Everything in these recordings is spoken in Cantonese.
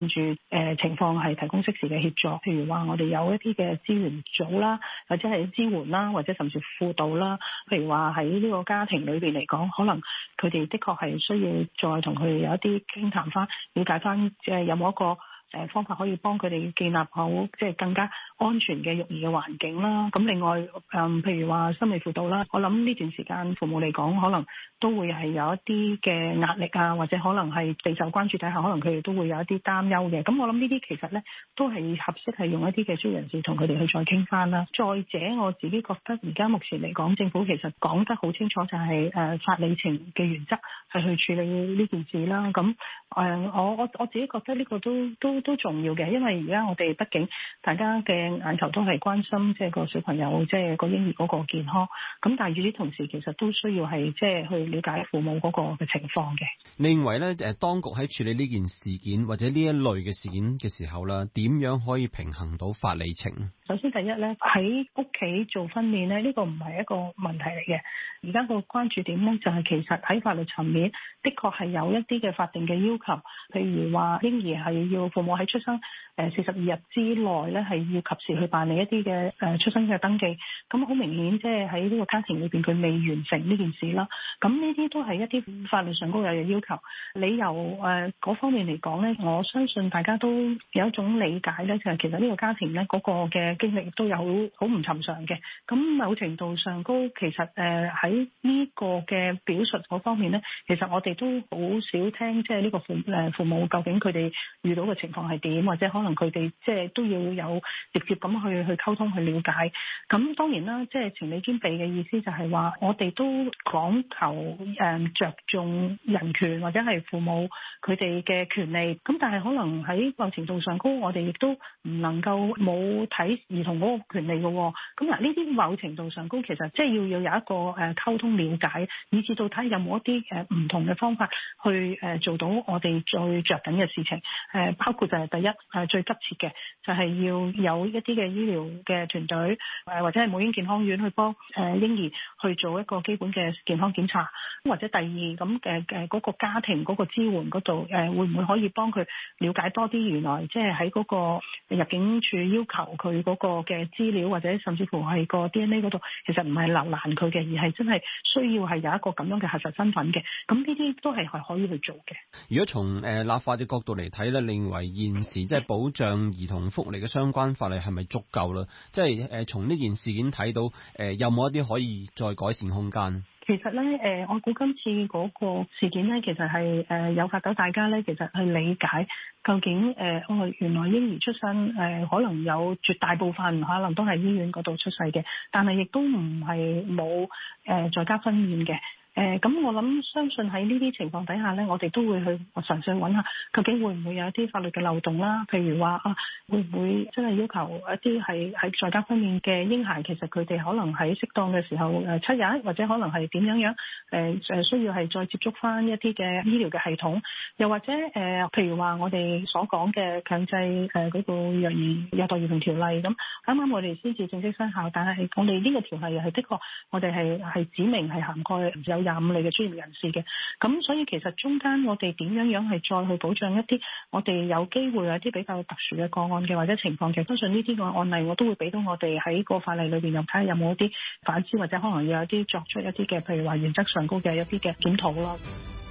住情況係提供適時嘅協助，譬如話我哋有一啲嘅資源組啦，或者係支援啦，或者甚至輔導啦。譬如話喺呢個家庭裏邊嚟講，可能佢哋的確係需要再同佢有一啲傾談翻，了解翻有冇一個方法可以幫佢哋建立好更加安全嘅育兒嘅環境啦。咁另外譬如話心理輔導啦，我諗呢段時間父母嚟講可能都會係有一啲嘅壓力啊，或者可能係備受關注底下，可能佢哋都會有一啲擔憂嘅。咁我諗呢啲其實咧都係合適係用一啲嘅專業人士同佢哋去再傾翻啦。再者我自己覺得而家目前嚟講，政府其實講得好清楚，就係法理情嘅原則係去處理呢件事啦。咁我自己覺得呢個都重要嘅，因為而家我哋畢竟大家嘅眼球都係關心個小朋友個嬰兒嗰個健康，咁但係與此同時其實都需要係去了解父母嗰個嘅情況嘅。 你認為咧當局喺處理呢件事件或者呢一類嘅事件嘅時候啦，點樣可以平衡到法理情？ 首先第一咧，喺屋企做分娩咧，呢個唔係一個問題嚟嘅。而家個關注點咧就係其實喺法律層面的確係有一啲嘅法定嘅要求，譬如話嬰兒係要父母喺出生42日之內咧係要及時去辦理一啲嘅出生嘅登記。咁好明顯喺呢個家庭裏邊佢未完成呢件事啦。咁呢啲都係一啲法律上高有嘅要求。理由嗰方面嚟講咧，我相信大家都有一種理解咧，就係其實呢個家庭咧嗰個嘅經歷都有好唔尋常嘅。咁某程度上高其實喺呢個嘅表述嗰方面咧，其實我哋都好少聽呢個父母究竟佢哋遇到嘅情況係點，或者可能佢哋都要有直接咁去溝通去了解。咁當然啦，情理兼備嘅意思就係話我哋都講求着重人權或者係父母佢哋嘅權利。咁但係可能喺某程度上高，我哋亦都唔能夠冇睇兒童嗰個權利嘅。咁嗱，呢啲某程度上高其實要有一個溝通了解，以至到睇有冇一啲唔同嘅方法去做到我哋最着緊嘅事情。包括就係第一最急切嘅就係要有一啲嘅醫療嘅團隊或者係母嬰健康院去幫嬰兒去做一個基本嘅健康檢查，或者第二咁嗰個家庭嗰個支援嗰度會唔會可以幫佢了解多啲，原來喺嗰個入境處要求佢嗰個嘅資料，或者甚至乎係個 DNA 嗰度，其實唔係留難佢嘅，而係真係需要係有一個咁樣嘅核實身份嘅。咁呢啲都係可以去做嘅。 如果從立法嘅角度嚟睇咧，你認為現時保障兒童福利嘅相關法例係咪足夠啦？從呢件事件睇到有冇一啲可以再改善空間？ 其實咧，我估今次嗰個事件咧，其實係誘發到大家咧，其實去理解究竟原來嬰兒出生可能有絕大部分可能都係醫院嗰度出世嘅，但係亦都唔係冇在家分娩嘅。咁我相信喺呢啲情況底下咧，我哋都會去嘗試去揾下，究竟會唔會有一啲法律嘅漏洞啦？譬如話會唔會真係要求一啲係喺在家分娩嘅嬰孩，其實佢哋可能喺適當嘅時候7日，或者可能係點樣需要係再接觸翻一啲嘅醫療嘅系統，又或者譬如話我哋所講嘅強制嗰個虐待兒童條例咁，啱啱我哋先至正式生效，但係我哋呢個條例又係的確我哋係指明係涵蓋有25類嘅專業人士嘅。咁所以其實中間我哋點樣係再去保障一啲我哋有機會有啲比較特殊嘅個案嘅或者情況嘅，相信呢啲個案例我都會俾到我哋喺個法例裏邊，又睇下有冇一啲反思，或者可能要有啲作出一啲嘅譬如話原則上高嘅一啲嘅檢討咯。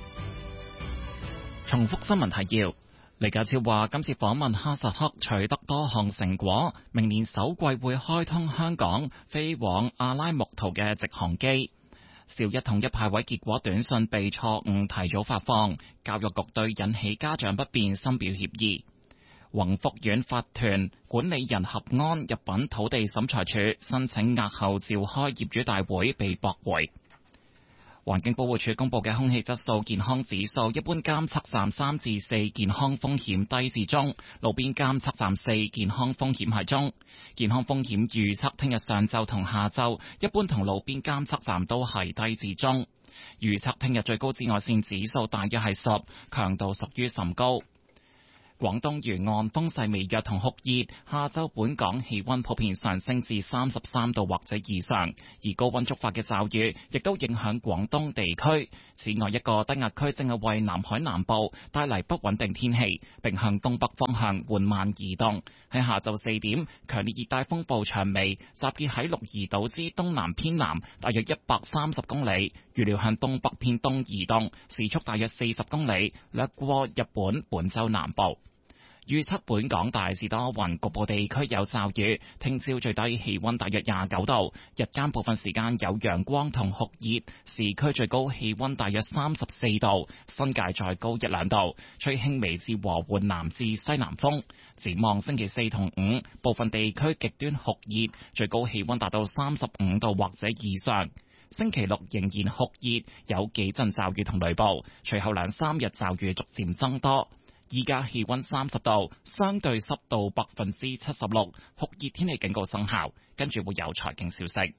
重複新聞提要。李家超話今次訪問哈薩克取得多項成果，明年首季會開通香港飛往阿拉木圖嘅直航機。小一統一派位結果短信被錯誤提早發放，教育局對引起家長不便深表歉意。宏福苑法團管理人合安入稟土地審裁處申請押後召開業主大會被駁回。環境保護署公布嘅空氣質素健康指數，一般監測站3至4健康風險低至中，路邊監測站4健康風險係中。健康風險預測聽日上晝同下晝，一般同路邊監測站都係低至中。預測聽日最高紫外線指數大約係10，強度屬於甚高。 廣東沿岸風勢微弱同酷熱，下晝本港氣溫普遍上升至33度或者以上，而高溫觸發嘅驟雨亦都影響廣東地區。此外，一個低壓區正係為南海南部帶嚟不穩定天氣，並向東北方向緩慢移動。喺下晝4點，強烈熱帶風暴長眉集結喺鹿兒島之東南偏南，大約130公里，預料向東北偏東移動，時速大約40公里，掠過日本本州南部。預測本港大致多雲，局部地區有驟雨。聽朝最低氣溫大約29度，日間部分時間有陽光同酷熱，市區最高氣溫大約34度，新界再高1-2度，吹輕微至和緩南至西南風。展望星期4同5，部分地區極端酷熱，最高氣溫達到35度或者以上。星期6仍然酷熱，有幾陣驟雨同雷暴，隨後2-3日驟雨逐漸增多。依家氣溫30度，相對濕度76%，酷熱天氣警告生效。跟住會有財經消息。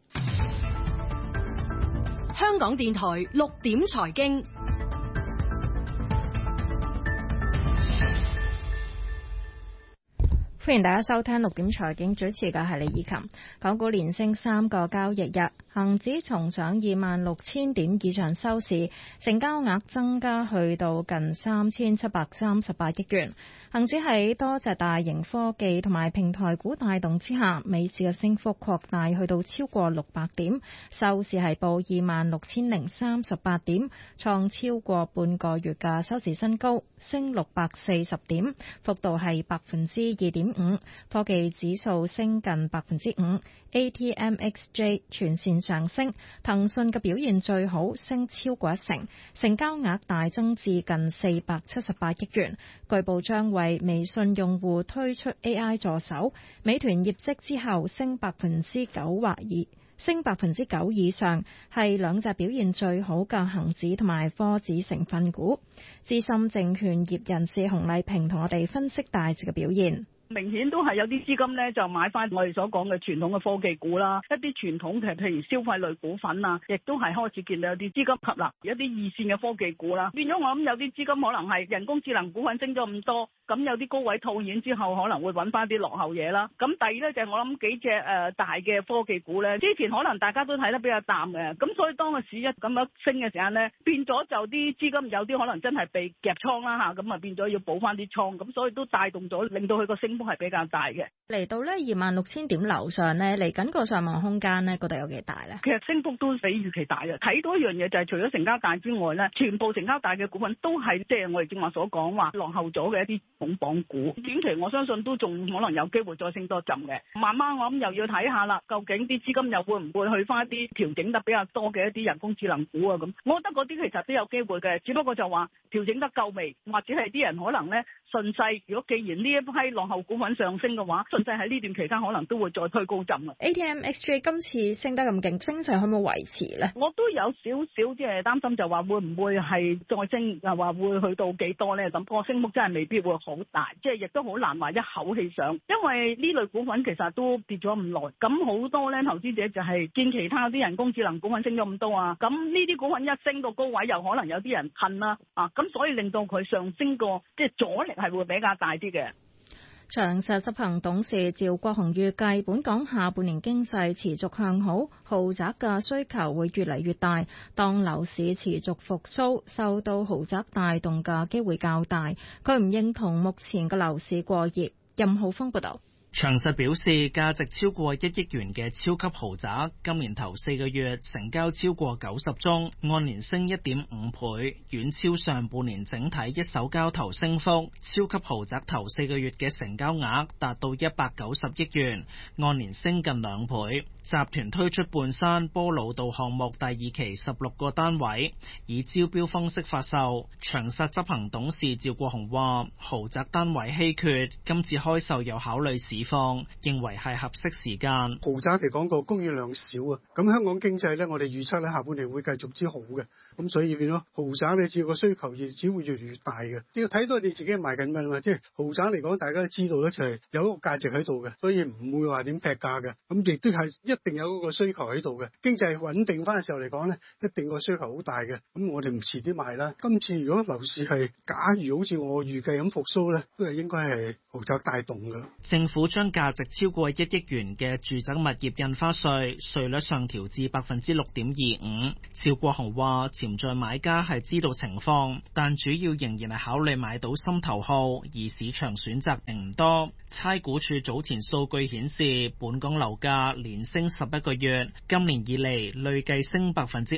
香港電台6點財經。 歡迎大家收聽6點財經，主持嘅係李以琴。港股連升3個交易日，恒指重上26,000點以上收市，成交額增加去到近3,738億元。恒指喺多隻大型科技同埋平台股帶動之下，尾市嘅升幅擴大去到超過600點，收市係報26,038點，創超過半個月嘅收市新高，升640點，幅度係2.5%。科技指數升近5%。ATMXJ 全線上升，騰訊嘅表現最好，升超過1成，成交額大增至近478億元。據報將為微信用戶推出 AI 助手。美團業績之後升9%以上，係兩隻表現最好嘅恒指同埋科指成分股。資深證券業人士洪麗萍同我哋分析大致嘅表現。 明顯都係有啲資金咧，就買翻我哋所講嘅傳統嘅科技股啦，一啲傳統嘅譬如消費類股份啊，亦都係開始見到有啲資金吸納一啲二線嘅科技股啦。變咗我諗有啲資金可能係人工智能股份升咗咁多，咁有啲高位套現之後，可能會揾翻啲落後嘢啦。咁第二咧就係我諗幾隻大嘅科技股咧，之前可能大家都睇得比較淡嘅，咁所以當個市一咁樣升嘅時間咧，變咗就啲資金有啲可能真係被夾倉啦嚇，咁啊變咗要補翻啲倉，咁所以都帶動咗令到佢個升係比較大嘅。 嚟到呢26,000點樓上呢，嚟緊個上望空間呢，覺得有幾大呢？ 其實升幅都比預期大嘅。睇到一樣嘢就係除咗成交大之外呢，全部成交大嘅股份都係即係我哋正話所講話落後咗嘅一啲重磅股。短期我相信都仲可能有機會再升多浸嘅。慢慢我諗又要睇下啦，究竟啲資金又會唔會去翻一啲調整得比較多嘅一啲人工智能股啊咁？我覺得嗰啲其實都有機會嘅，只不過就話調整得夠未，或者係啲人可能呢順勢，如果既然呢一批落後股份上升嘅話，順勢喺呢段期間可能都會再推高浸啊。 ATMXJ 今次升得咁勁，升勢可唔可以維持咧？ 我都有少少即係擔心，就話會唔會係再升，又話會去到幾多咧？咁個升幅真係未必會好大，即係亦都好難話一口氣上，因為呢類股份其實都跌咗咁耐，咁好多咧投資者就係見其他啲人工智能股份升咗咁多啊，咁呢啲股份一升到高位，又可能有啲人恨啦咁所以令到佢上升個即係阻力係會比較大啲嘅。 長實執行董事趙國雄預計，本港下半年經濟持續向好，豪宅嘅需求會越嚟越大。當樓市持續復甦，受到豪宅帶動嘅機會較大。佢唔認同目前嘅樓市過熱。任浩峰報導。 長實表示，價值超過1億元嘅超級豪宅，今年頭4個月成交超過90宗，按年升1.5倍，遠超上半年整體一手交投升幅。超級豪宅頭4個月嘅成交額達到190億元，按年升近2倍。集團推出半山波老道項目第2期16個單位，以招標方式發售。長實執行董事趙國雄話：豪宅單位稀缺，今次開售有考慮市況，認為係合適時間。 豪宅嚟講個供應量少啊，咁香港經濟咧，我哋預測咧下半年會繼續之好嘅，咁所以變咗豪宅咧，只要個需求只會越嚟越大嘅。要睇到你自己賣緊乜嘛，即係豪宅嚟講，大家都知道咧，就係有一個價值喺度嘅，所以唔會話點劈價嘅。咁亦都係一定有嗰個需求喺度嘅。經濟穩定翻嘅時候嚟講咧，一定個需求好大嘅。咁我哋唔遲啲賣啦。今次如果樓市係假如好似我預計咁復甦咧，都係應該係豪宅帶動㗎。 政府將價值超過1億元嘅住宅物業印花稅稅率上調至 6.25%。趙國雄話：潛在買家係知道情況，但主要仍然係考慮買到心頭好，而市場選擇並唔多。差估署早前數據顯示，本港樓價連升11個月，今年以嚟累計升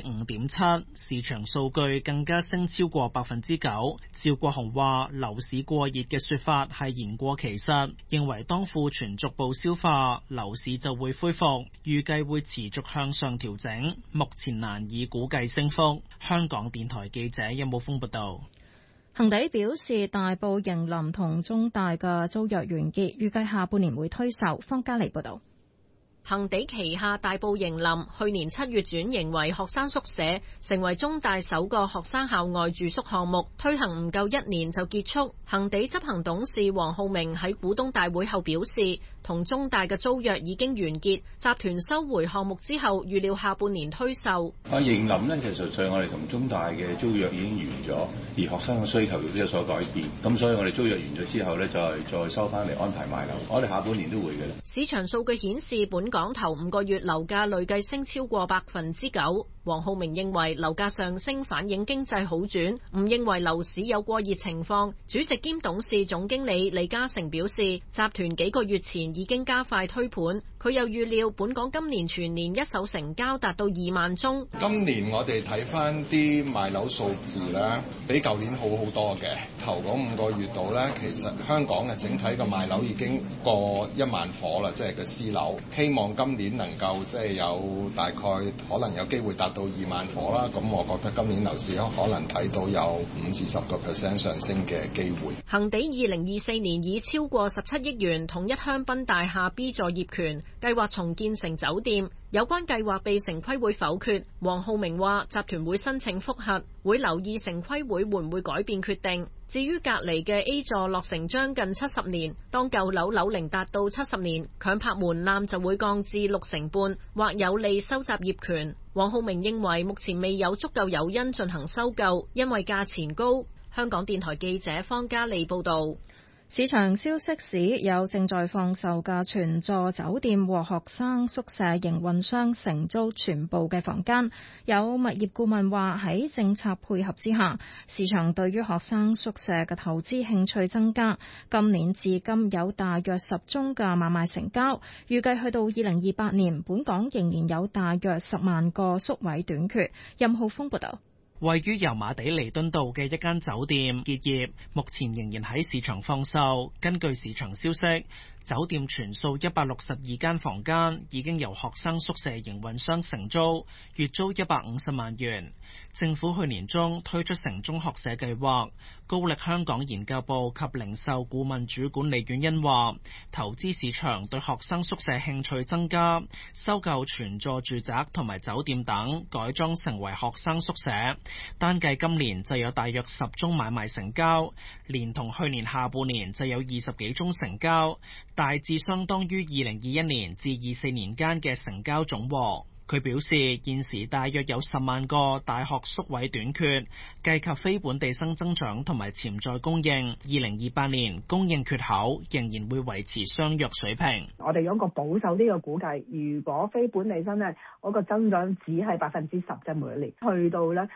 5.7%， 市場數據更加升超過 9%。趙國雄話：樓市過熱嘅說法係言過其實，認為當庫存逐步消化，樓市就會恢復，預計會持續向上調整，目前難以估計升幅。香港電台記者任武峰報道。 恒地表示，大埔盈林同中大嘅租約完結，預計下半年會推售。方嘉莉報道。 恒地旗下大埔盈林去年7月轉型為學生宿舍，成為中大首個學生校外住宿項目，推行唔夠1年就結束。恒地執行董事黃浩明喺股東大會後表示，同中大嘅租約已經完結，集團收回項目之後，預料下半年推售。 盈林呢，其實純粹我哋同中大嘅租約已經完咗，而學生嘅需求亦都有所改變，咁所以我哋租約完咗之後呢，就係再收翻嚟安排賣樓。我哋下半年都會嘅。市場數據顯示，本港頭5個月樓價累計升超過 9%。黃浩明認為樓價上升反映經濟好轉，唔認為樓市有過熱情況。主席兼董事總經理李嘉誠表示，集團幾個月前已經加快推盤，佢又預料本港今年全年一手成交達到2萬宗。 今年我哋睇翻啲賣樓數字咧，比舊年好好多嘅。頭嗰5個月度咧，其實香港嘅整體嘅賣樓已經過1萬夥啦，即係個私樓。希望今年能夠即係有大概可能有機會達到2萬夥啦。咁我覺得今年樓市可能睇到有5-10% 上升嘅機會。 恒地2024年以超過17億元統一香檳大廈 B 座業權，計劃重建成酒店。有關計劃被城規會否決。黃浩明話集團會申請覆核，會留意城規會會唔會改變決定。至於隔離嘅 A 座落成將近70年，當舊樓樓齡達到70年，強拍門檻就會降至65%，或有利收集業權。黃浩明認為目前未有足夠誘因進行收購，因為價錢高。香港電台記者方嘉莉報導。 市場消息指有正在放售嘅全座酒店和學生宿舍營運商承租全部嘅房間。有物業顧問話喺政策配合之下，市場對於學生宿舍嘅投資興趣增加。今年至今有大約10宗嘅買賣成交，預計去到2028年，本港仍然有大約10萬個宿位短缺。任浩峰報道。 位於油麻地彌敦道嘅一間酒店結業，目前仍然喺市場放售。根據市場消息，酒店全數162間房間已經由學生宿舍營運商承租，月租150萬元。政府去年中推出城中學社計劃。高力香港研究部及零售顧問主管李婉欣話，投資市場對學生宿舍興趣增加，收購全座住宅同埋酒店等改裝成為學生宿舍。單計今年就有大約10宗買賣成交，連同去年下半年就有20幾宗成交，大致相當於2021年至24年間嘅成交總和。佢表示，現時大約有10萬個大學宿位短缺，計及非本地生增長同埋潛在供應，2028年供應缺口仍然會維持相若水平。 我哋有一個保守呢個估計，如果非本地生咧，嗰個增長只係10%，即係每一年，去到咧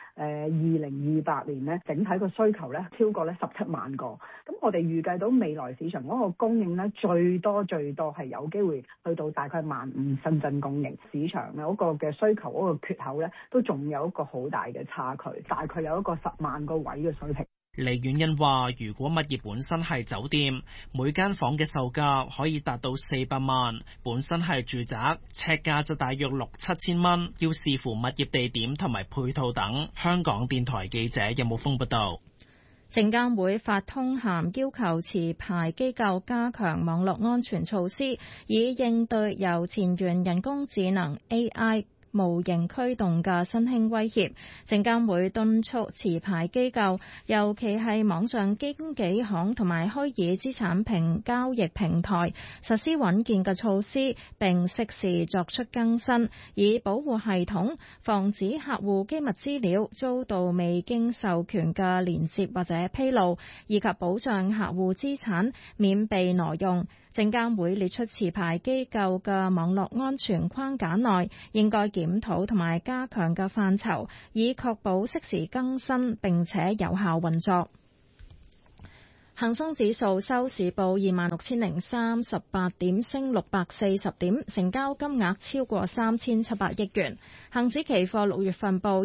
2028年咧，整體個需求咧超過咧17萬個。咁我哋預計到未來市場嗰個供應咧，最多係有機會去到大概15000新增供應。市場咧個嘅需求嗰個缺口咧，都仲有一個好大嘅差距，大概有一個10萬個位嘅水平。 李婉欣話，如果物業本身係酒店，每間房嘅售價可以達到400萬；本身係住宅，尺價就大約6-7千蚊，要視乎物業地點同埋配套等。香港電台記者任武峰報道。 證監會發通函要求持牌機構加強網絡安全措施，以應對由前沿人工智能 AI模型驅動嘅新興威脅。證監會敦促持牌機構，尤其係網上經紀行同埋虛擬資產交易平台，實施穩健嘅措施，並適時作出更新，以保護系統，防止客戶機密資料遭到未經授權嘅連接或者披露，以及保障客戶資產免被挪用。證監會列出持牌機構嘅網絡安全框架內應該檢討同埋加強嘅範疇，以確保適時更新並且有效運作。恒生指數收市報26,038點，升640點，成交金額超過3,700億元。恒指期貨6月份報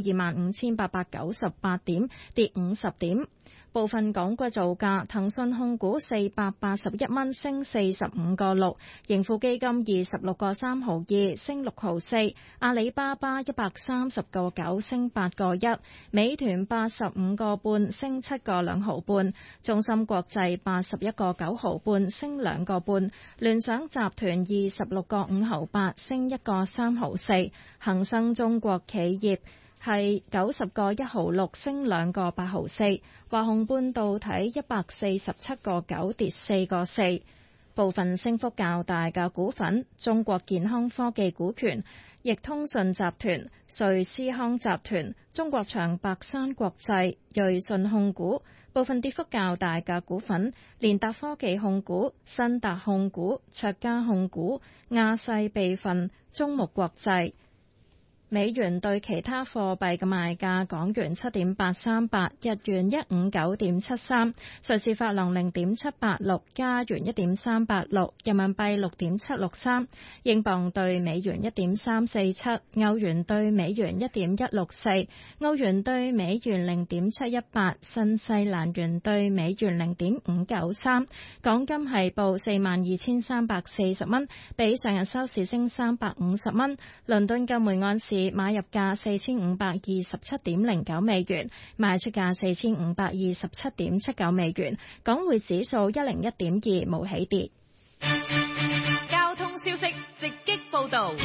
25,898點，跌50點。部分港股造價，騰訊控股481蚊，升45個6；盈富基金26個3毫2，升6毫4；阿里巴巴130個9，升8個1；美團85個半，升7個2毫半；中芯國際81個9毫半，升2個半；聯想集團26個5毫8，升1個3毫4；恒生中國企業係90個1毫6，升2個8毫4；華虹半導體147個9，跌4個4。部分升幅較大嘅股份：中國健康科技股權、易通訊集團、瑞思康集團、中國長白山國際、瑞信控股。部分跌幅較大嘅股份：聯達科技控股、新達控股、卓家控股、亞勢備份、中牧國際。美元對其他貨幣嘅賣價：港元7.838，日元159.73，瑞士法郎0.786，加元1.386，人民幣6.763，英鎊對美元1.347，歐元對美元1.164，澳元對美元0.718，新西蘭元對美元0.593。港金係報42,340蚊，比上日收市升350蚊。倫敦嘅每盎司買入價4527.09美元，賣出價4527.79美元。港匯指數101.2，冇起跌。 交通消息直擊報道。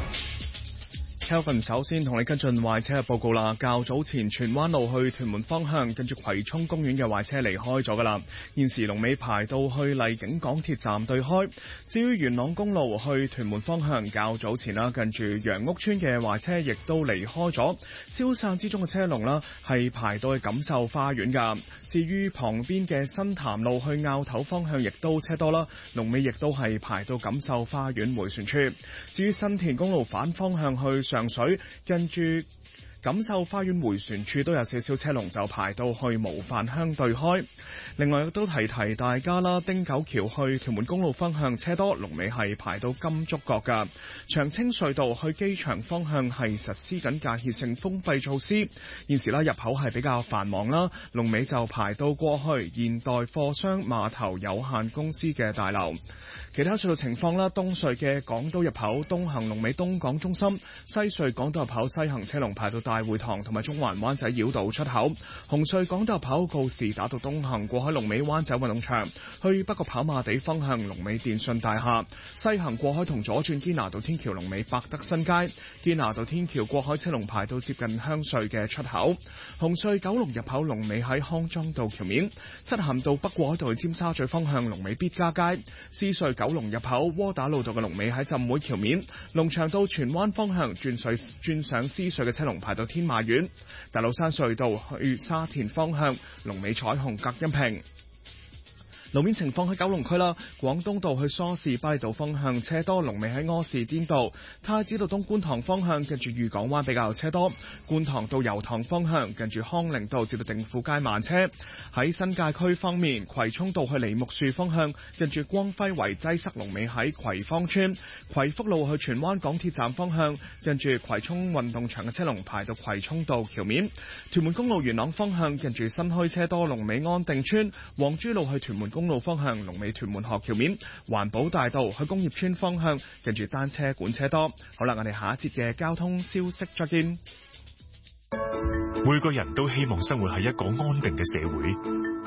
Kelvin 首先同你跟進壞車嘅報告啦。較早前荃灣路去屯門方向，跟住葵涌公園嘅壞車離開咗噶啦。現時龍尾排到去荔景港鐵站對開。至於元朗公路去屯門方向，較早前啦，跟住楊屋村嘅壞車亦都離開咗。消散之中嘅車龍啦，係排到去錦繡花園噶。至於旁邊嘅新潭路去坳頭方向，亦都車多啦。龍尾亦都係排到錦繡花園迴旋處。至於新田公路反方向去上水，跟住錦繡花園迴旋處都有少少車龍，就排到去模範鄉對開。另外都提大家啦，汀九橋去屯門公路方向車多，龍尾係排到金竹角噶。長青隧道去機場方向係實施緊間歇性封閉措施，現時啦入口係比較繁忙啦，龍尾就排到過去現代貨商碼頭有限公司嘅大樓。其他隧道情況啦，東隧嘅港島入口東行龍尾東港中心，西隧港島入口西行車龍排到大會堂同埋中環灣仔繞道出口，紅隧港島入口告士打道東行過海龍尾灣仔運動場，去北角跑馬地方向龍尾電訊大廈，西行過海同左轉堅拿道天橋龍尾百德新街，堅拿道天橋過海車龍排到接近香隧嘅出口，紅隧九龍入口龍尾喺康莊道橋面，漆咸道北過海道去尖沙咀方向龍尾必嘉街，獅隧九龍入口窩打老道嘅龍尾喺浸會橋面，龍翔道荃灣方向轉上獅隧嘅車龍排到天馬苑，大老山隧道去沙田方向龍尾彩虹隔音屏。路面情況喺九龍區啦，廣東道去梳士巴利道方向車多，龍尾喺柯士甸道；太子道東觀塘方向近住裕港灣比較車多，觀塘道油塘方向近住康寧道至到定富街慢車。喺新界區方面，葵涌道去梨木樹方向近住光輝圍擠塞，龍尾喺葵芳村；葵福路去荃灣港鐵站方向近住葵涌運動場嘅車龍排到葵涌道橋面。屯門公路元朗方向近住新墟車多，龍尾安定村；黃珠路去屯門公路方向龍尾屯門河橋面，環保大道去工業村方向近住單車館車多。好啦，我哋下一節嘅交通消息再見。 每個人都希望生活喺一個安定嘅社會，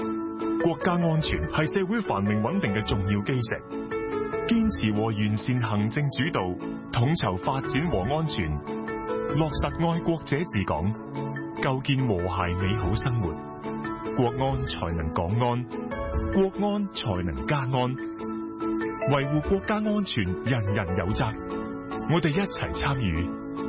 國家安全係社會繁榮穩定嘅重要基石。堅持和完善行政主導，統籌發展和安全，落實愛國者治港，構建和諧美好生活。國安才能港安，國安才能家安。維護國家安全，人人有責。我哋一齊參與。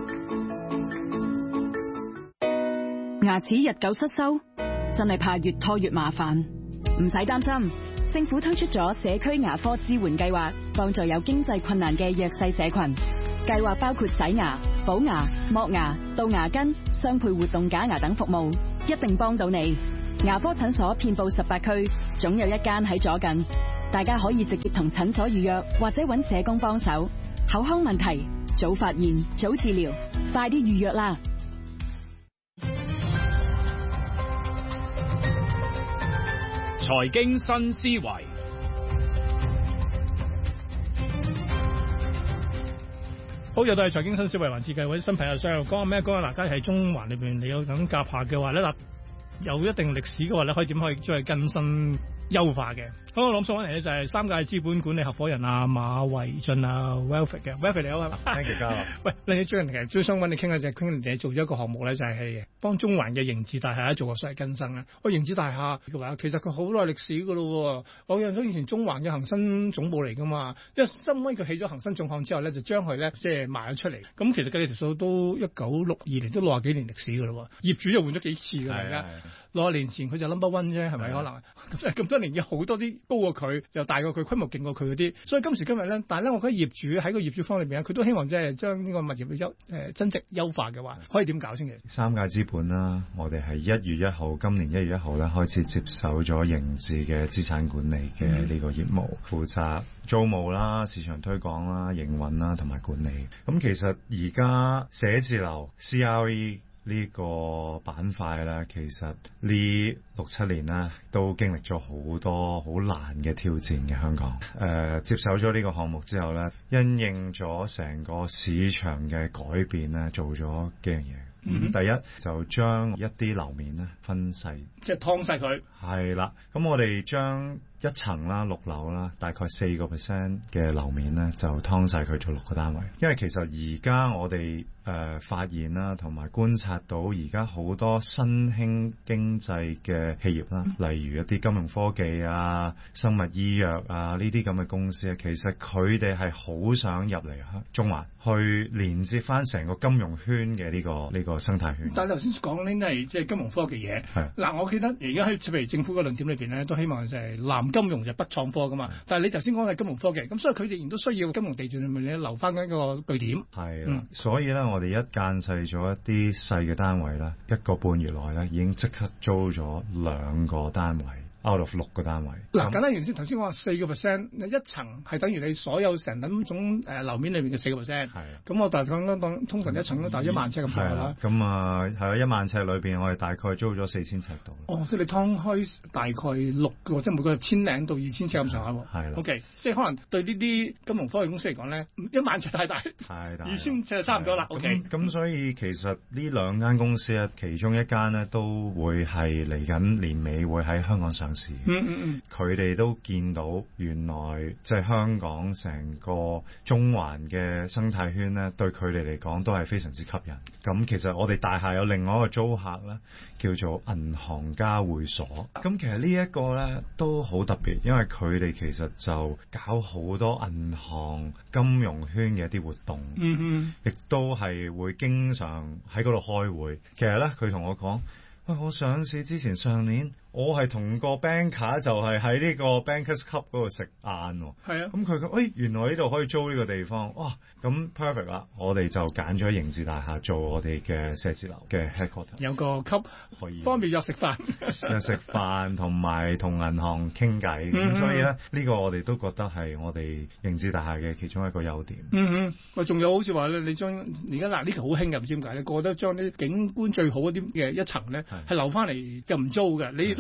牙齒日久失修，真係怕越拖越麻煩。唔使擔心，政府推出咗社區牙科支援計劃，幫助有經濟困難嘅弱勢社群。計劃包括洗牙、補牙、剝牙、杜牙根、雙配活動假牙等服務，一定幫到你。牙科診所遍佈18區，總有一間喺左近。大家可以直接同診所預約，或者揾社工幫手。口腔問題，早發現，早治療，快啲預約啦！ 財經新思維，好，又到係財經新思維環節嘅，或者新朋友想講下咩？講下嗱，假如喺中環裏邊你有咁夾下嘅話咧，嗱，有一定歷史嘅話咧，可以點可以將佢更新優化嘅？咁我諗上嚟咧就係三界資本管理合夥人啊馬維俊啊 Welford 嘅 Welford 你好啊 ，thank you 嘉樂。喂，你最近其實最想揾你傾嘅就係傾你做咗一個項目咧，就係幫中環嘅盈智大廈做個所謂更新啦。喂，盈智大廈嘅話，其實佢好耐歷史噶咯。我印象以前中環嘅恒生總部嚟噶嘛，因為新尾佢起咗恒生總行之後咧，就將佢咧即係賣咗出嚟。咁其實計條數都1962年都60幾年歷史噶咯。業主又換咗幾次噶而家。60年前佢就 number one 啫，係咪？可能咁多年有好多啲高過佢，又大過佢，規模勁過佢嗰啲。所以今時今日咧，但係咧，我覺得業主喺個業主方裏邊佢都希望即係將呢個物業增值優化嘅話，可以點搞先嘅？ 三界資本啦，我哋係今年1月1號咧開始接手咗盈智嘅資產管理嘅呢個業務，負責租務啦、市場推廣啦、營運啦同埋管理。咁其實而家寫字樓 CRE呢個板塊咧，其實呢6-7年咧都經歷咗好多好難嘅挑戰嘅香港。接手咗呢個項目之後咧，因應咗成個市場嘅改變咧，做咗幾樣嘢。第一就將一啲樓面咧分細， 即係劏晒佢。係啦，咁我哋將一層啦6樓啦，大概4% 嘅樓面咧就劏晒佢做6個單位。因為其實而家我哋發現啦，同埋觀察到而家好多新興經濟嘅企業啦，例如一啲金融科技啊、生物醫藥啊呢啲咁嘅公司咧，其實佢哋係好想入嚟中環去連接翻成個金融圈嘅呢個生態圈。 但係頭先講呢啲係即係金融科技嘢。嗱，我記得而家喺譬如政府嘅論點裏邊咧，都希望就係南金融就北創科噶嘛。但係你頭先講係金融科技，咁所以佢哋仍然都需要金融地段裏面咧留翻一個據點。係啦，所以咧我哋一間細咗一啲細嘅單位啦，1個半月內咧已經即刻租咗2個單位。out of 6個單位。嗱，簡單原先頭先我話4%，一層係等於你所有成等種樓面裏面嘅4%。係。咁我大概當通常一層都大1萬尺咁上下啦。咁啊係啊，1萬尺裏邊我哋大概租咗4000尺度。哦，即係你劏開大概6個，即係每個1000零到2000尺咁上下喎。係啦。OK，即係可能對呢啲金融科技公司嚟講咧，1萬尺太大，2000尺就差唔多啦。OK。咁所以其實呢2間公司咧，其中一間咧都會係嚟緊年尾會喺香港上市。佢哋都見到原來即係香港成個中環嘅生態圈咧，對佢哋嚟講都係非常之吸引。咁其實我哋大廈有另外一個租客咧，叫做銀行家會所。咁其實呢一個咧都好特別，因為佢哋其實就搞好多銀行金融圈嘅一啲活動，亦都係會經常喺嗰度開會。其實咧佢同我講，喂，我上市之前上年，我係同個 banker 就係喺呢個 Bankers Club 嗰度食晏喎。係啊。咁佢講，原來呢度可以租呢個地方，哇！咁 perfect 啦，我哋就揀咗盈智大廈做我哋嘅寫字樓嘅 headquarter。有個級可以方便約食飯，約食飯同埋同銀行傾偈。咁所以咧，呢個我哋都覺得係我哋盈智大廈嘅其中一個優點。喂，仲有好似話咧，你將而家嗱呢期好興嘅，唔知點解咧，個個都將啲景觀最好嗰啲嘅一層咧係留翻嚟又唔租嘅，你哋都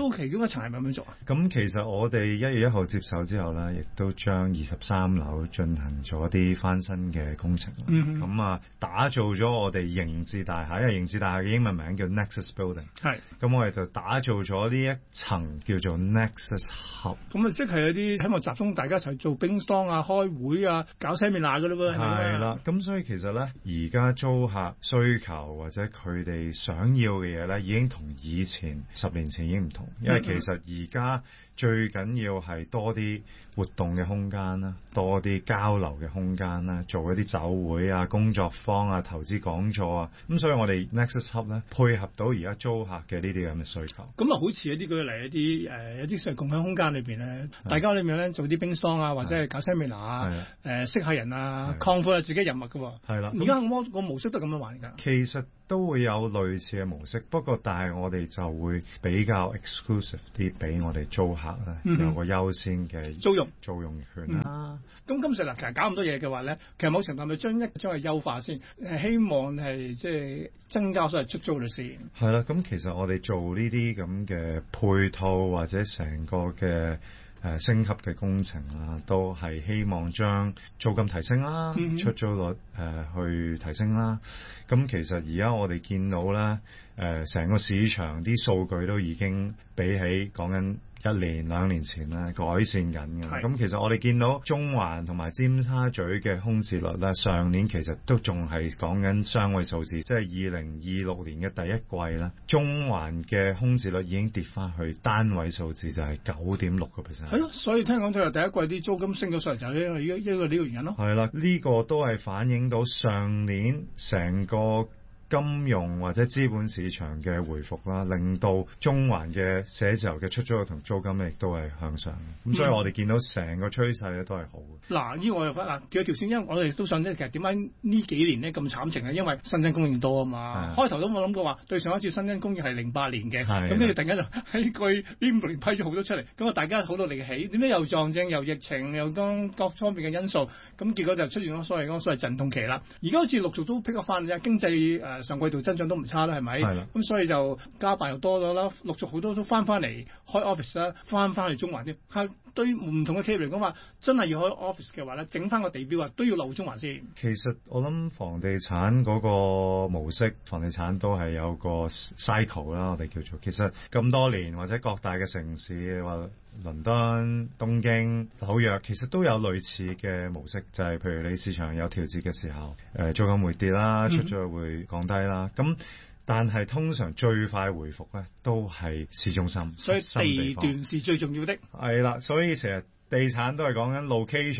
都其中一層係咪咁樣做啊？ 咁其實我哋1月1號接手之後咧，亦都將23樓進行咗啲翻新嘅工程。咁打造咗我哋盈智大廈，因為盈智大廈嘅英文名叫 Nexus Building。係。咁我哋就打造咗呢一層叫做 Nexus Hub。咁即係有啲希望集中大家一齊做冰霜啊、開會啊、搞 seminar 㗎咯喎。係啦。咁所以其實咧，而家租客需求或者佢哋想要嘅嘢咧，已經同以前10年前已經唔同，因為其實而家最緊要係多啲活動嘅空間啦，多啲交流嘅空間啦，做一啲酒會啊、工作坊啊、投資講座啊，咁所以我哋 Nexus Hub 咧配合到而家租客嘅呢啲咁嘅需求。 咁好似一啲舉例一啲所謂共享空間裏邊咧，大家裏面咧做啲冰霜啊，或者係搞 seminar 啊，識下人啊，擴闊下自己人脈㗎喎。係啦，而家個模式都咁樣玩㗎。 其實都會有類似嘅模式，不過但係我哋就會比較 exclusive 啲，俾我哋租客咧有個優先嘅租用權啦。 咁今次其實搞咁多嘢嘅話咧，其實某程度係咪將佢優化先？希望係即係增加所謂出租率先。 係啦，咁其實我哋做呢啲咁嘅配套或者成個嘅升級嘅工程啦，都係希望將租金提升啦，出租率去提升啦。咁其實而家我哋見到咧，成個市場啲數據都已經比起講緊1年2年前咧改善緊嘅。咁其實我哋見到中環同埋尖沙咀嘅空置率咧，上年其實都仲係講緊雙位數字，即係2026年嘅第一季啦，中環嘅空置率已經跌翻去單位數字，就係9.6%。 係咯，所以聽講就係第一季啲租金升咗上嚟，就係呢個原因咯。 係啦，呢個都係反映到上年成個金融或者資本市場嘅回復啦，令到中環嘅寫字樓嘅出租率同租金亦都係向上。咁所以我哋見到成個趨勢咧都係好嘅。 嗱，呢個我又翻叫條線，因為我哋都想咧，其實點解呢幾年咧咁慘情咧？因為新增供應多啊嘛。開頭都冇諗過話對上一次新增供應係08年嘅，咁跟住突然間就喺過去呢5年批咗好多出嚟，咁大家好努力起，點解又撞正又疫情又當各方面嘅因素，咁結果就出現咗所謂陣痛期啦。而家好似陸續都 pick up 翻啫，經濟上季度增長都唔差啦，係咪？咁所以就加辦又多咗啦，陸續好多都翻嚟開 office 啦，翻去中環添。係對唔同嘅企業嚟講話，真係要開 office 嘅話咧，整翻個地標啊，都要留中環先。 其實我諗房地產嗰個模式，房地產都係有個 cycle 啦，我哋叫做。其實咁多年或者各大嘅城市話倫敦、東京、紐約，其實都有類似嘅模式，就係譬如你市場有調節嘅時候，租金會跌啦，出租會降低啦。咁但係通常最快回復咧，都係市中心。 所以地段是最重要的。 係啦，所以成日地產都係講緊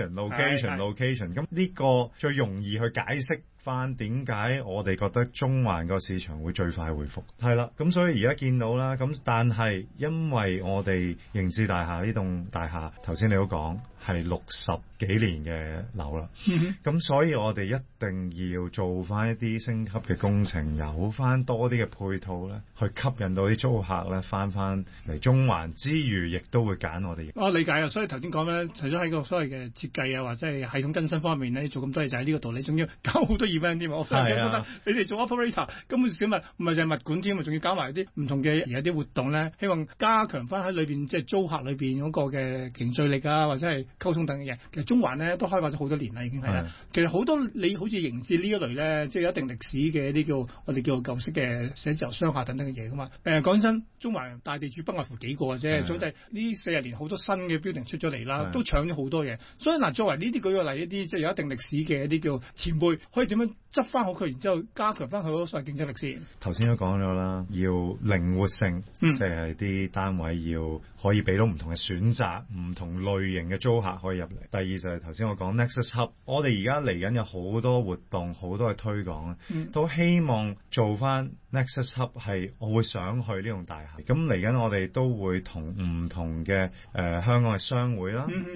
location。咁呢個最容易去解釋翻點解我哋覺得中環個市場會最快回復。係啦，咁所以而家見到啦，咁但係因為我哋盈智大廈呢棟大廈，頭先你都講係60幾年嘅樓啦，咁所以我哋一定要做翻一啲升級嘅工程，有翻多啲嘅配套咧，去吸引到啲租客咧翻嚟中環之餘，亦都會揀我哋。 我理解啊，所以頭先講咧，除咗喺個所謂嘅設計啊，或者係系統更新方面咧，做咁多嘢就係呢個道理，仲要搞好多 event 添。我忽然間覺得你哋做 operator 根本小物唔係就係物管添，仲要搞埋啲唔同嘅而家啲活動咧，希望加強翻喺裏邊即係租客裏邊嗰個嘅凝聚力啊，或者係溝通等嘅嘢。其實中環咧都開發咗好多年啦，已經係啦。其實好多你好似盈智呢一類咧，即係有一定歷史嘅一啲我哋叫舊式嘅寫字樓商廈等等嘅嘢噶嘛。講真，中環大地主不外乎幾個嘅啫，總之呢40年好多新嘅 building 出咗嚟啦，都搶咗好多嘢。所以嗱，作為呢啲舉個例，一啲即係有一定歷史嘅一啲叫前輩，可以點樣執翻好佢，然之後加強翻佢嗰個所謂競爭力先。 頭先都講咗啦，要靈活性，即係啲單位要可以俾到唔同嘅選擇，唔同類型嘅租客可以入嚟。第二就係頭先我講 Nexus Hub， 我哋而家嚟緊有好多活動，好多嘅推廣都希望做翻 Nexus Hub 係，我會想去呢棟大廈。咁嚟緊我哋都會同唔同嘅香港嘅商會啦。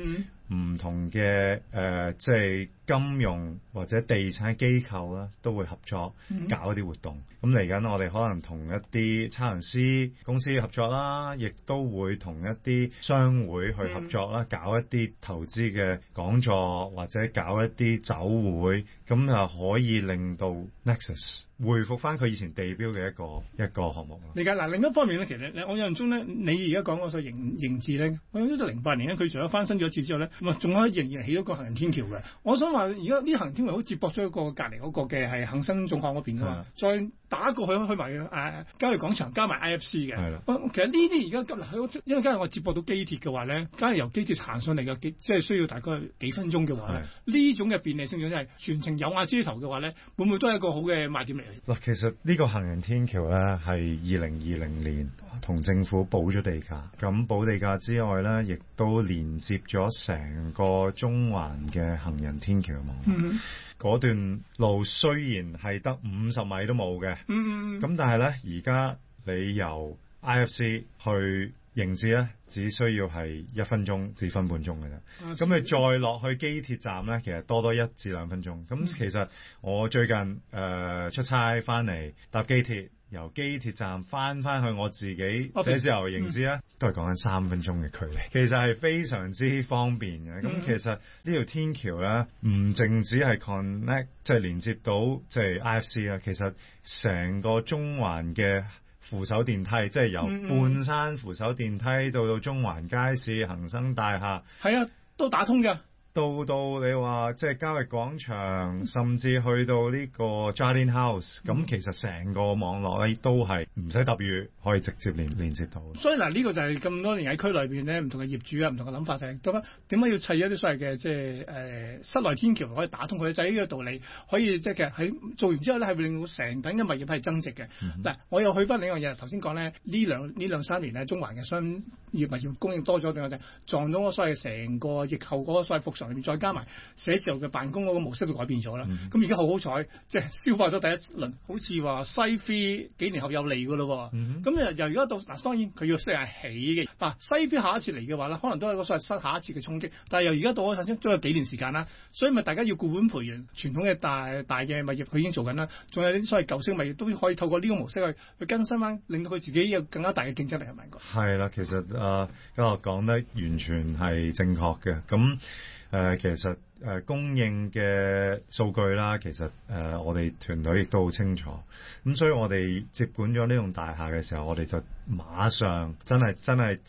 唔同嘅即係金融或者地產機構啦，都會合作搞一啲活動。咁嚟緊我哋可能同一啲測量師公司合作啦，亦都會同一啲商會去合作啦，搞一啲投資嘅講座或者搞一啲酒會，咁就可以令到 Nexus 回復翻佢以前地標嘅一個項目。 理解嗱，另一方面咧，其實我印象中咧，你而家講嗰個盈智咧，我記得08年咧，佢除咗翻新咗一次之後咧，仲可以仍然起咗個行人天橋嘅。我想話，而家呢行人天橋好接駁咗一個隔離嗰個嘅係恒生總行嗰邊㗎嘛，再打過去埋交易廣場加埋 IFC 嘅。其實呢啲而家嗱，因為假如我接駁到機鐵嘅話咧，假如由機鐵行上嚟嘅即係需要大概幾分鐘嘅話咧，呢種嘅便利性真係全程有瓦遮頭嘅話咧，會唔會都係一個好嘅賣點嚟？ 嗱，其實呢個行人天橋咧係2020年同政府補咗地價，咁補地價之外咧，亦都連接咗成個中環嘅行人天橋網絡。嗰段路雖然係得50米都冇嘅，咁但係咧而家你由 IFC 去盈智咧，只需要係1分鐘至分半鐘嘅啫。咁你再落去機鐵站咧，其實多1至2分鐘。咁其實我最近出差翻嚟搭機鐵，由機鐵站翻去我自己寫字樓盈智咧，都係講緊3分鐘嘅距離，其實係非常之方便嘅。咁其實呢條天橋咧，唔淨止係 connect 即係連接到即係 IFC 啊，其實成個中環嘅扶手電梯，即係由半山扶手電梯到中環街市、恒生大廈， 係啊，都打通㗎。 到你話即係交易廣場，甚至去到呢個 Jardine House，咁其實成個網絡咧都係唔使搭月可以直接連接到。 所以嗱，呢個就係咁多年喺區裏邊咧，唔同嘅業主啊，唔同嘅諗法就係點解要砌一啲所謂嘅即係室內天橋可以打通佢，就係呢個道理。可以即係其實喺做完之後咧，係會令到成等嘅物業係增值嘅。嗱，我又去翻另一樣嘢，頭先講咧呢兩三年咧，中環嘅商業物業供應多咗，定係撞到嗰所謂成個疫後嗰個所謂復常裏面，再加埋寫字樓嘅辦公嗰個模式都改變咗啦。咁而家好彩，即係消化咗第一輪，好似話西非幾年後有嚟㗎咯。咁由而家到嗱，當然佢要適係起嘅。嗱，西非下一次嚟嘅話咧，可能都係個所謂下一次嘅衝擊。但係由而家到嗰陣都有幾年時間啦，所以咪大家要固本培元，傳統嘅大嘅物業佢已經做緊啦，仲有啲所謂舊式物業都可以透過呢個模式去更新翻，令到佢自己有更加大嘅競爭力，係咪？ 係啦，其實家樂講得完全係正確嘅。咁其實供應嘅數據啦，其實我哋團隊亦都好清楚。咁所以我哋接管咗呢棟大廈嘅時候，我哋就馬上真係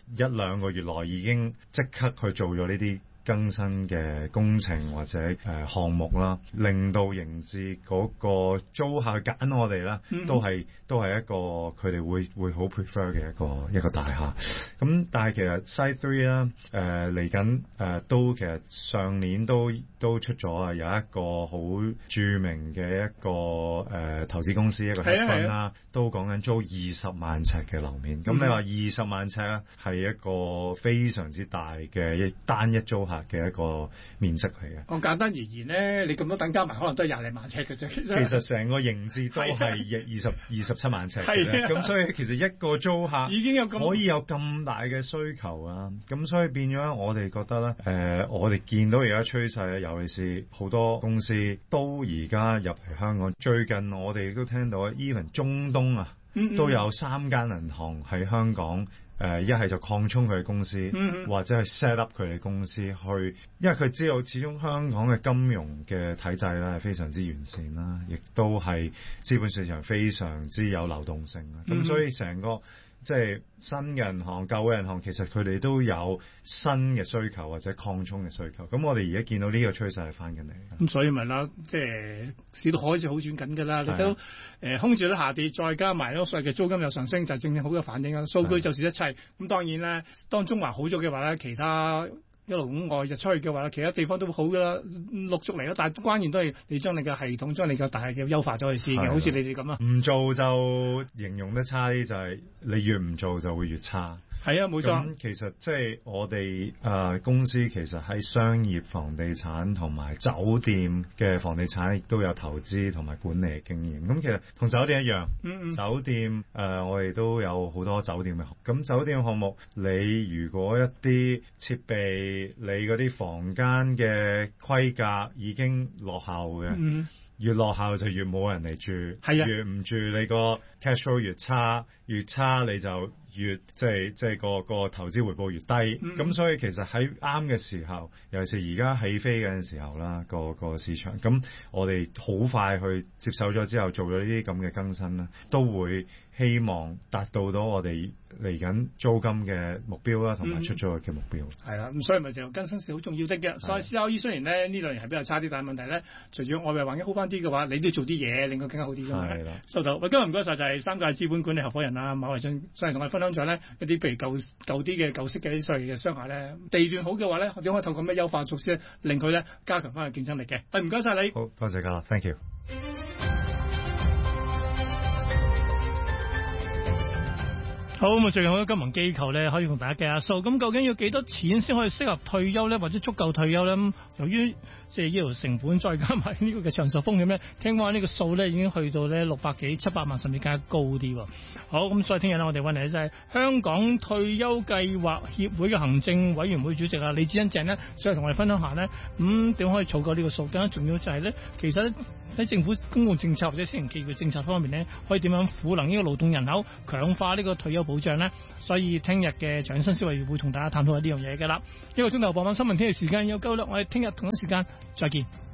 1-2個月內已經即刻去做咗呢啲更新嘅工程或者項目啦，令到盈智嗰個租客揀我哋啦，都係一個佢哋會好 prefer 嘅一個大廈。咁但係其實 Site 3啦，嚟緊都其實上年都出咗啊，有一個好著名嘅一個投資公司一個 hedge fund 啦，都講緊租20萬尺嘅樓面。咁你話20萬尺咧，係一個非常之大嘅單一租客嘅一個面積嚟嘅。 我簡單而言咧，你咁多等加埋，可能都係20零萬尺嘅啫。其實成個盈智都係27萬尺嘅，咁所以其實一個租客已經可以有咁大嘅需求啊。咁所以變咗我哋覺得咧，我哋見到而家趨勢咧，尤其是好多公司都而家入嚟香港。最近我哋都聽到 even 中東啊，都有3間銀行喺香港。一係就擴充佢嘅公司，或者係 set up 佢哋公司去，因為佢知道始終香港嘅金融嘅體制咧係非常之完善啦，亦都係資本市場非常之有流動性啦。咁所以成個即係新嘅銀行、舊嘅銀行，其實佢哋都有新嘅需求或者擴充嘅需求。咁我哋而家見到呢個趨勢係翻緊嚟。 咁所以咪啦，即係市道開始好轉緊㗎啦。你睇到空置率下跌，再加埋嗰所謂嘅租金又上升，就正正好嘅反映啦。數據就是一切。咁當然咧，當中環好咗嘅話咧，其他一路咁外日出去嘅話，其他地方都會好噶啦，陸續嚟啦。但係關鍵都係你將你嘅系統、將你嘅大嘅優化咗去先嘅，好似你哋咁啊。唔做就形容得差啲，就係你越唔做就會越差。 係啊，冇錯。 咁其實即係我哋公司其實喺商業房地產同埋酒店嘅房地產亦都有投資同埋管理嘅經驗。咁其實同酒店一樣，酒店我哋都有好多酒店嘅項目。咁酒店嘅項目，你如果一啲設備係你嗰啲房間嘅規格已經落後嘅。越落後就越冇人嚟住，越唔住你個 cash flow 越差你就越即係個投資回報越低。咁所以其實喺啱嘅時候，尤其是而家起飛嘅時候啦，個市場，咁我哋好快去接受咗之後，做咗呢啲咁嘅更新啦，都會希望達到我哋嚟緊租金嘅目標啦，同埋出租嘅目標。 係啦，咁所以咪就更新是好重要的嘅。所以 CRE 雖然呢兩年係比較差啲，但係問題咧，隨住外圍環境好翻啲嘅話，你都要做啲嘢令佢更加好啲㗎嘛。係啦，收到。喂，今日唔該晒，就係三界資本管理合夥人啊馬維俊上嚟同我哋分享咗呢一啲譬如舊啲嘅舊式嘅啲所謂嘅商廈咧，地段好嘅話咧，點可以透過咩優化措施咧，令佢咧加強翻個競爭力嘅？唔該晒你。 好，多謝㗎 ，thank you。 好，咁啊，最近好多金融機構咧可以同大家計下數，咁究竟要幾多錢先可以適合退休咧，或者足夠退休咧？由於即係醫療成本再加埋呢個嘅長壽風險咧，聽講呢個數咧已經去到咧600幾700萬，甚至更加高啲喎。好，咁所以聽日咧我哋揾嚟就係香港退休計劃協會嘅行政委員會主席啊李志恩鄭呢，上嚟同我哋分享下呢，點可以儲夠呢個數？更加重要就係咧，其實喺政府公共政策或者私人企業政策方面呢，可以點樣賦能呢個勞動人口，強化呢個退休保障呢？所以聽日嘅財經新思維會同大家探討下呢樣嘢嘅啦。1個鐘頭傍晚新聞天氣時間有夠啦，我哋聽日同一時間再見。